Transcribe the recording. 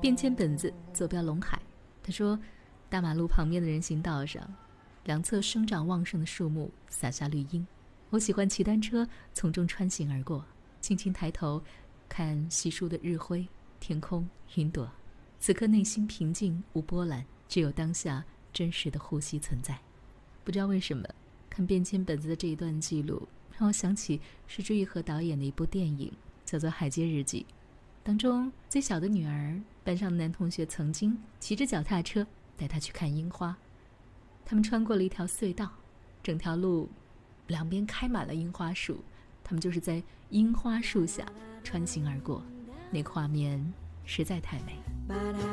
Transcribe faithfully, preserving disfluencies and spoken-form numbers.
便签本子坐标陇海。他说，大马路旁边的人行道上，两侧生长旺盛的树木洒下绿荫。我喜欢骑单车从中穿行而过，轻轻抬头看稀疏的日辉、天空、云朵。此刻内心平静无波澜，只有当下真实的呼吸存在。不知道为什么，看便签本子的这一段记录，让我想起是朱一和导演的一部电影，叫做《海街日记》。当中最小的女儿，班上的男同学曾经骑着脚踏车带她去看樱花。他们穿过了一条隧道，整条路两边开满了樱花树，他们就是在樱花树下穿行而过，那个画面实在太美。